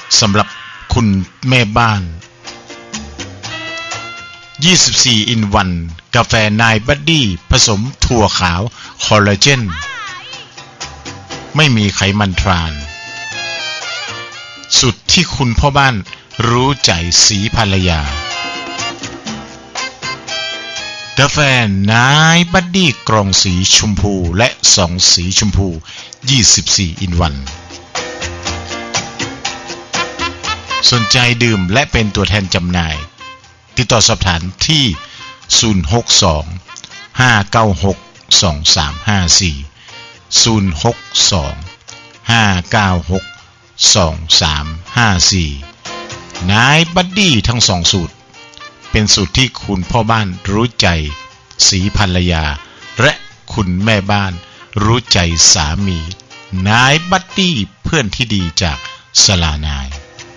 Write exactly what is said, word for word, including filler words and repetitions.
สำหรับคุณแม่บ้านยี่สิบสี่ อิน วัน กาแฟนายบัดดี้ผสมถั่วขาวคอลลาเจนไม่มีไขมันทรานสุดที่คุณพ่อบ้านรู้ใจสีภรรยากาแฟนายบัดดี้กล่องสีชมพูและสองสีชมพูยี่สิบสี่ อิน วัน สนใจดื่มและเป็นตัวแทนจำหน่ายติดต่อสอบถามที่ศูนย์ หก สอง ห้า เก้า หก สอง สาม ห้า สี่ ศูนย์ หก สอง ห้า เก้า หก สอง สาม ห้า สี่นายบัดดี้ทั้งสองสูตรเป็นสูตรที่คุณพ่อบ้านรู้ใจสีภรรยาและคุณแม่บ้านรู้ใจสามีนายบัดดี้เพื่อนที่ดีจากสลานาย